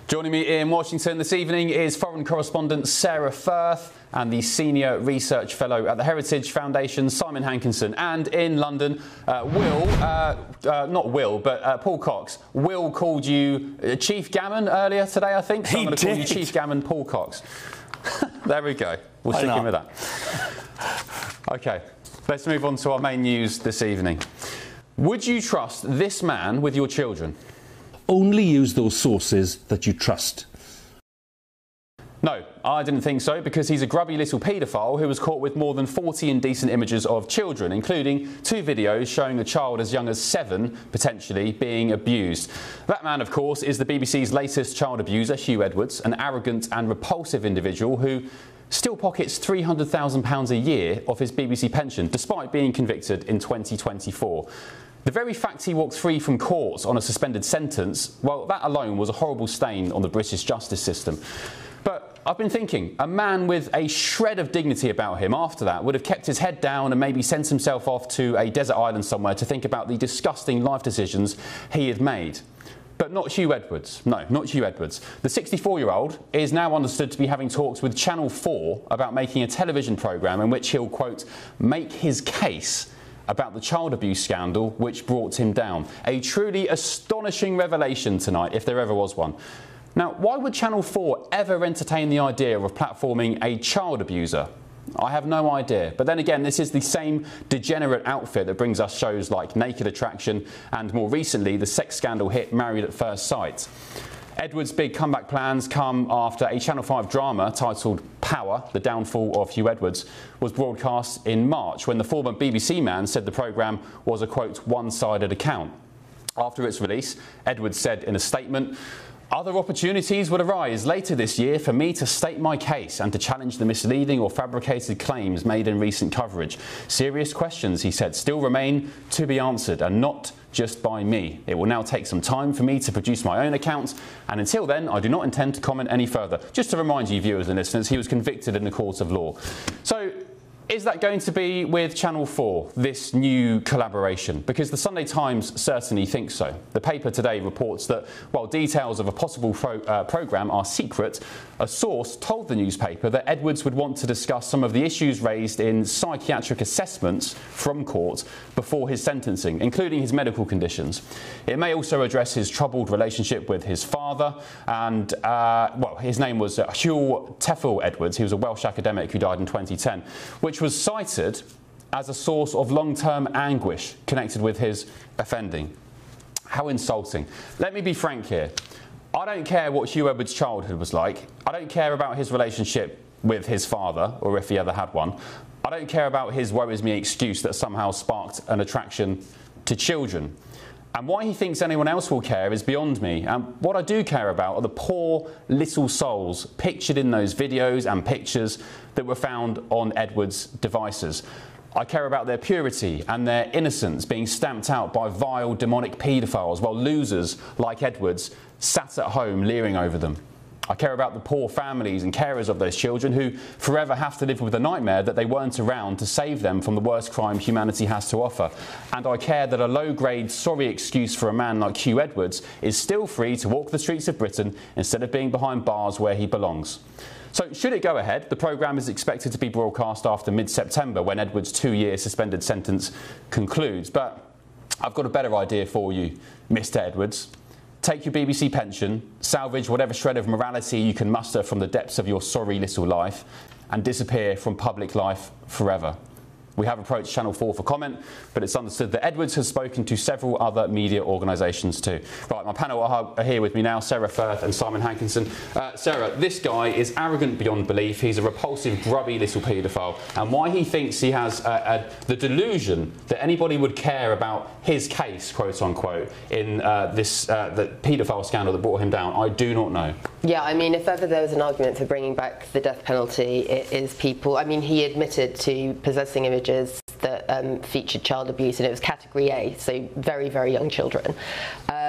Joining me in Washington this evening is foreign correspondent Sarah Firth and the Senior Research Fellow at the Heritage Foundation, Simon Hankinson. And in London, Paul Cox. Will called you Chief Gammon earlier today, I think. So I'm going to call you Chief Gammon Paul Cox. There we go. We'll stick in with that. OK, let's move on to our main news this evening. Would you trust this man with your children? Only use those sources that you trust. No, I didn't think so, because he's a grubby little paedophile who was caught with more than 40 indecent images of children, including 2 videos showing a child as young as 7 potentially being abused. That man, of course, is the BBC's latest child abuser, Huw Edwards, an arrogant and repulsive individual who still pockets £300,000 a year of his BBC pension, despite being convicted in 2024. The very fact he walked free from court on a suspended sentence, well, that alone was a horrible stain on the British justice system. But I've been thinking, a man with a shred of dignity about him after that would have kept his head down and maybe sent himself off to a desert island somewhere to think about the disgusting life decisions he had made. But not Huw Edwards. No, not Huw Edwards. The 64-year-old is now understood to be having talks with Channel 4 about making a television programme in which he'll, quote, make his case about the child abuse scandal which brought him down. A truly astonishing revelation tonight, if there ever was one. Now, why would Channel 4 ever entertain the idea of platforming a child abuser? I have no idea. But then again, this is the same degenerate outfit that brings us shows like Naked Attraction and, more recently, the sex scandal hit Married at First Sight. Edwards' big comeback plans come after a Channel 5 drama titled Power, The Downfall of Huw Edwards, was broadcast in March, when the former BBC man said the programme was a, quote, one-sided account. After its release, Edwards said in a statement, "Other opportunities would arise later this year for me to state my case and to challenge the misleading or fabricated claims made in recent coverage. Serious questions," he said, "still remain to be answered, and not just by me. It will now take some time for me to produce my own accounts, and until then I do not intend to comment any further." Just to remind you, viewers and listeners, he was convicted in the court of law. So, is that going to be with Channel 4, this new collaboration? Because the Sunday Times certainly thinks so. The paper today reports that while details of a possible programme are secret, a source told the newspaper that Edwards would want to discuss some of the issues raised in psychiatric assessments from court before his sentencing, including his medical conditions. It may also address his troubled relationship with his father and, his name was Huw Teffel Edwards. He was a Welsh academic who died in 2010, which was cited as a source of long-term anguish connected with his offending. How insulting. Let me be frank here. I don't care what Huw Edwards' childhood was like. I don't care about his relationship with his father, or if he ever had one. I don't care about his woe-is me excuse that somehow sparked an attraction to children. And why he thinks anyone else will care is beyond me. And what I do care about are the poor little souls pictured in those videos and pictures that were found on Edwards' devices. I care about their purity and their innocence being stamped out by vile, demonic paedophiles, while losers like Edwards sat at home leering over them. I care about the poor families and carers of those children who forever have to live with the nightmare that they weren't around to save them from the worst crime humanity has to offer. And I care that a low-grade, sorry excuse for a man like Huw Edwards is still free to walk the streets of Britain instead of being behind bars where he belongs. So, should it go ahead, the programme is expected to be broadcast after mid-September, when Edwards' 2-year suspended sentence concludes. But I've got a better idea for you, Mr. Edwards. Take your BBC pension, salvage whatever shred of morality you can muster from the depths of your sorry little life, and disappear from public life forever. We have approached Channel 4 for comment, but it's understood that Edwards has spoken to several other media organisations too. Right, my panel are here with me now, Sarah Firth and Simon Hankinson. Sarah, this guy is arrogant beyond belief. He's a repulsive, grubby little paedophile. And why he thinks he has the delusion that anybody would care about his case, quote unquote, in the paedophile scandal that brought him down, I do not know. Yeah, I mean, if ever there was an argument for bringing back the death penalty, it is people. I mean, he admitted to possessing images that featured child abuse, and it was category A, so very, very young children.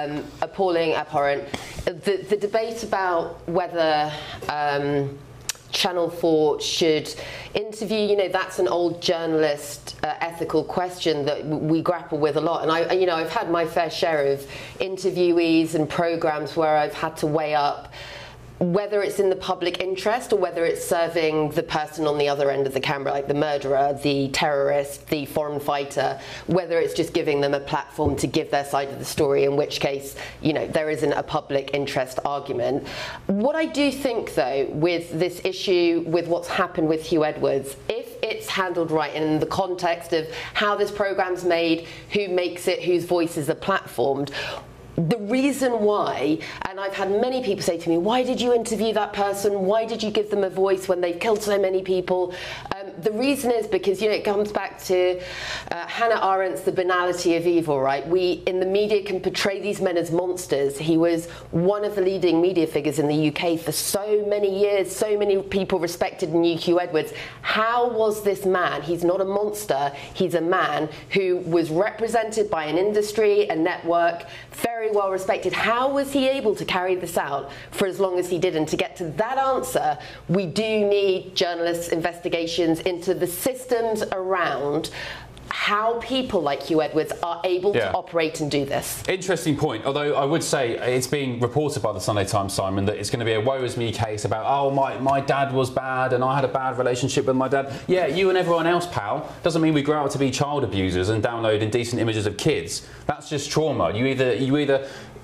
Appalling, abhorrent. The debate about whether Channel 4 should interview, you know, that's an old journalist ethical question that we grapple with a lot. And I've had my fair share of interviewees and programs where I've had to weigh up whether it's in the public interest or whether it's serving the person on the other end of the camera, like the murderer, the terrorist, the foreign fighter, whether it's just giving them a platform to give their side of the story, in which case, you know, there isn't a public interest argument. What I do think, though, with this issue, with what's happened with Huw Edwards, if it's handled right in the context of how this program's made, who makes it, whose voices are platformed, the reason why, and I've had many people say to me, why did you interview that person? Why did you give them a voice when they've killed so many people? The reason is because, you know, it comes back to Hannah Arendt's The Banality of Evil, right? We, in the media, can portray these men as monsters. He was one of the leading media figures in the UK for so many years. So many people respected and knew Huw Edwards. How was this man? He's not a monster. He's a man who was represented by an industry, a network, very well respected. How was he able to carry this out for as long as he did? And to get to that answer, we do need journalists' investigations into the systems around how people like Huw Edwards are able to operate and do this. Interesting point, although I would say it's being reported by the Sunday Times, Simon, that it's going to be a woe is me case about, oh, my dad was bad and I had a bad relationship with my dad. Yeah, you and everyone else, pal. Doesn't mean we grow up to be child abusers and download indecent images of kids. That's just trauma. You either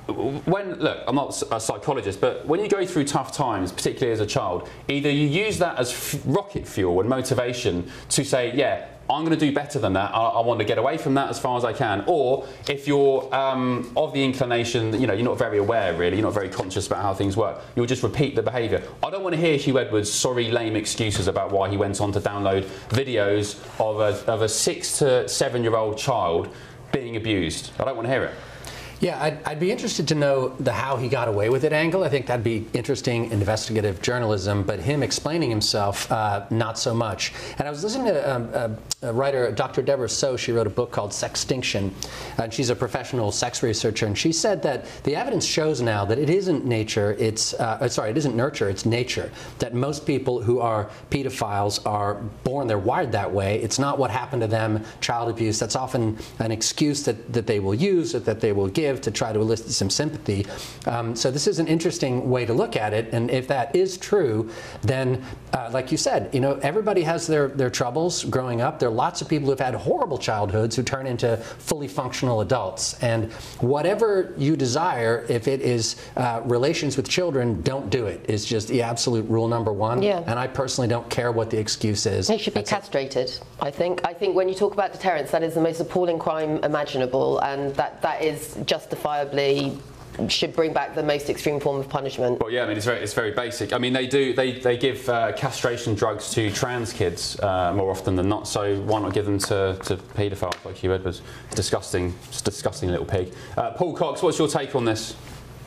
look, I'm not a psychologist, but when you go through tough times, particularly as a child, either you use that as rocket fuel and motivation to say, yeah, I'm going to do better than that. I want to get away from that as far as I can. Or if you're of the inclination, you know, you're not very aware, really, you're not very conscious about how things work, you'll just repeat the behaviour. I don't want to hear Huw Edwards' sorry, lame excuses about why he went on to download videos of a 6 to 7 year old child being abused. I don't want to hear it. Yeah, I'd be interested to know the how he got away with it angle. I think that'd be interesting investigative journalism, but him explaining himself, not so much. And I was listening to a writer, Dr. Deborah So. She wrote a book called Sextinction, and she's a professional sex researcher, and she said that the evidence shows now that it isn't nature, it isn't nurture, it's nature. That most people who are pedophiles are born, they're wired that way. It's not what happened to them, child abuse. That's often an excuse that they will use, or that they will give to try to elicit some sympathy. So this is an interesting way to look at it, and if that is true, then like you said, you know, everybody has their troubles growing up. There are lots of people who've had horrible childhoods who turn into fully functional adults, and whatever you desire, if it is relations with children, don't do it. It's just the absolute rule number one. Yeah. And I personally don't care what the excuse is. They should be castrated, I think. I think when you talk about deterrence, that is the most appalling crime imaginable, and that is justifiably should bring back the most extreme form of punishment. Well, yeah, I mean, it's very basic. I mean, they give castration drugs to trans kids more often than not, so why not give them to paedophiles like Huw Edwards? Disgusting little pig. Paul Cox, what's your take on this?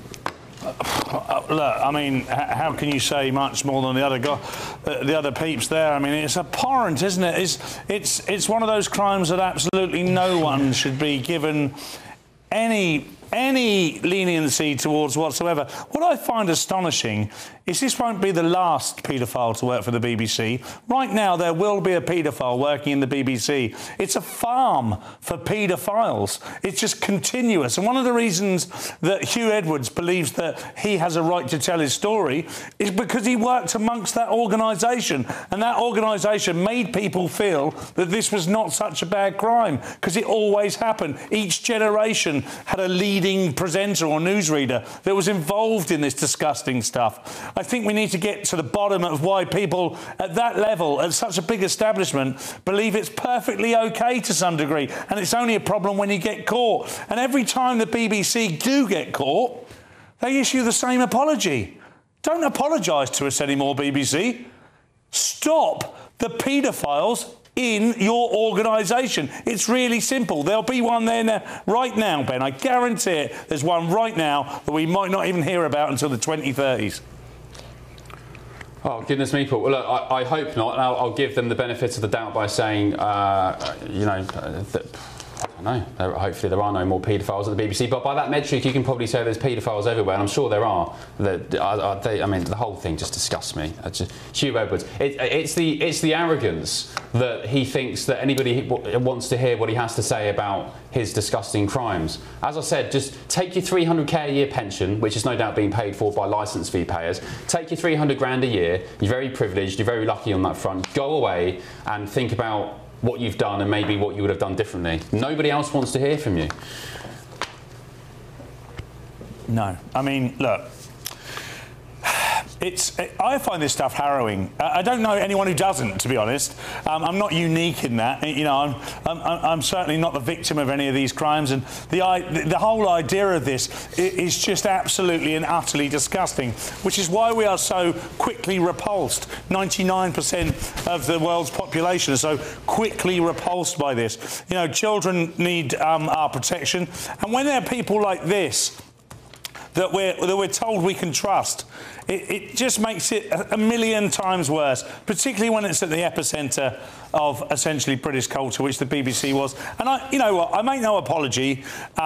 Look, I mean, how can you say much more than the other peeps there? I mean, it's abhorrent, isn't it? It's one of those crimes that absolutely no one should be given any leniency towards whatsoever. What I find astonishing is this won't be the last paedophile to work for the BBC. Right now, there will be a paedophile working in the BBC. It's a farm for paedophiles. It's just continuous. And one of the reasons that Huw Edwards believes that he has a right to tell his story is because he worked amongst that organisation. And that organisation made people feel that this was not such a bad crime, because it always happened. Each generation had a leading presenter or newsreader that was involved in this disgusting stuff. I think we need to get to the bottom of why people at that level, at such a big establishment, believe it's perfectly okay to some degree, and it's only a problem when you get caught. And every time the BBC do get caught, they issue the same apology. Don't apologise to us anymore, BBC. Stop the paedophiles in your organisation. It's really simple. There'll be one there now, right now, Ben. I guarantee it. There's one right now that we might not even hear about until the 2030s. Oh, goodness me, Paul. Well, look, I hope not. And I'll give them the benefit of the doubt by saying, you know, I don't know. Hopefully there are no more paedophiles at the BBC, but by that metric you can probably say there's paedophiles everywhere, and I'm sure there are. I mean, the whole thing just disgusts me. Hugh Edwards, it's the arrogance that he thinks that anybody wants to hear what he has to say about his disgusting crimes. As I said, just take your 300k a year pension, which is no doubt being paid for by licence fee payers. Take your 300 grand a year. You're very privileged, you're very lucky on that front. Go away and think about what you've done and maybe what you would have done differently. Nobody else wants to hear from you. No. I mean, look, I find this stuff harrowing. I don't know anyone who doesn't, to be honest. I'm not unique in that. You know, I'm certainly not the victim of any of these crimes, and the whole idea of this is just absolutely and utterly disgusting, which is why we are so quickly repulsed. 99% of the world's population are so quickly repulsed by this. You know, children need our protection, and when there are people like this that we're told we can trust, it just makes it a million times worse, particularly when it's at the epicentre of essentially British culture, which the BBC was. And you know what, I make no apology.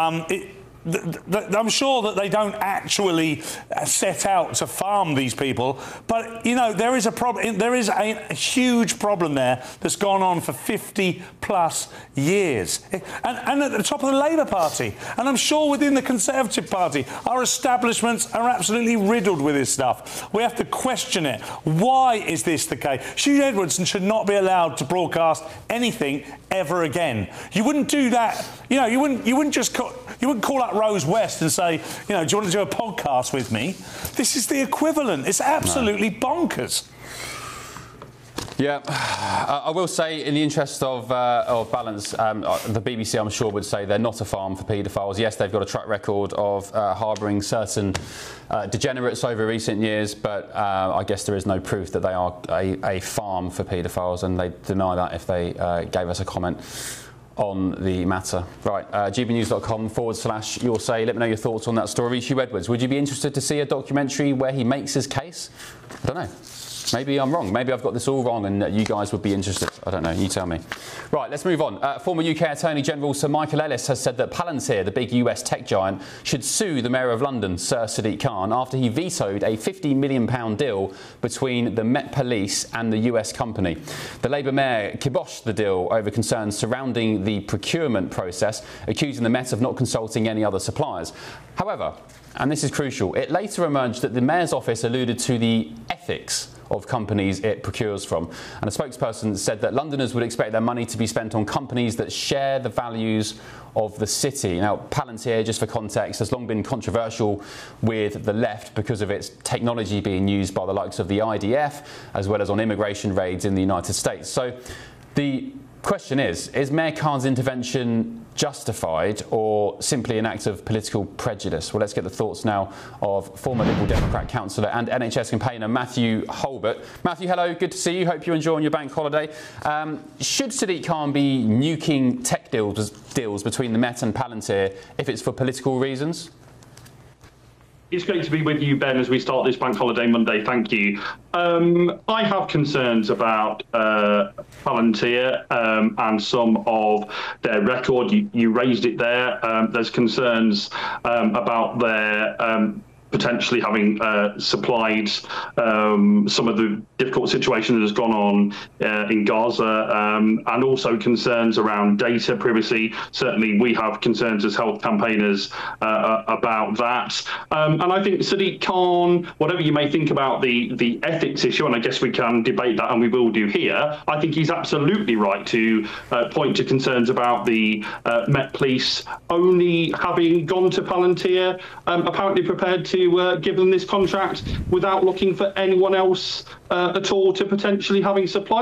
I'm sure that they don't actually set out to farm these people, but you know there is a problem. There is a huge problem there that's gone on for 50 plus years, and at the top of the Labour Party, and I'm sure within the Conservative Party, our establishments are absolutely riddled with this stuff. We have to question it. Why is this the case? Hugh Edwards should not be allowed to broadcast anything ever again. You wouldn't do that. You know, you wouldn't just you wouldn't call up Rose West and say, you know, do you want to do a podcast with me? This is the equivalent. It's absolutely bonkers. Yeah, I will say, in the interest of balance, the BBC, I'm sure, would say they're not a farm for paedophiles. Yes, they've got a track record of harbouring certain degenerates over recent years, but I guess there is no proof that they are a farm for paedophiles, and they deny that if they gave us a comment on the matter. Right, gbnews.com/your say. Let me know your thoughts on that story. Hugh Edwards, would you be interested to see a documentary where he makes his case? I don't know. Maybe I'm wrong. Maybe I've got this all wrong and you guys would be interested. I don't know. You tell me. Right, let's move on. Former UK Attorney General Sir Michael Ellis has said that Palantir, the big US tech giant, should sue the Mayor of London, Sir Sadiq Khan, after he vetoed a £50 million deal between the Met Police and the US company. The Labour Mayor kiboshed the deal over concerns surrounding the procurement process, accusing the Met of not consulting any other suppliers. However, and this is crucial, it later emerged that the Mayor's office alluded to the ethics of companies it procures from. And a spokesperson said that Londoners would expect their money to be spent on companies that share the values of the city. Now, Palantir, just for context, has long been controversial with the left because of its technology being used by the likes of the IDF, as well as on immigration raids in the United States. So the question is Mayor Khan's intervention justified or simply an act of political prejudice? Well, let's get the thoughts now of former Liberal Democrat councillor and NHS campaigner Matthew Holbert. Matthew, hello, good to see you. Hope you're enjoying your bank holiday. Should Sadiq Khan be nuking tech deals between the Met and Palantir if it's for political reasons? It's great to be with you, Ben, as we start this Bank Holiday Monday. Thank you. I have concerns about Palantir and some of their record. You raised it there. There's concerns about their potentially having supplied some of the difficult situation that has gone on in Gaza, and also concerns around data privacy. Certainly we have concerns as health campaigners about that. And I think Sadiq Khan, whatever you may think about the ethics issue, and I guess we can debate that, and we will do here, I think he's absolutely right to point to concerns about the Met Police only having gone to Palantir, apparently prepared to give them this contract without looking for anyone else at all to potentially having supplied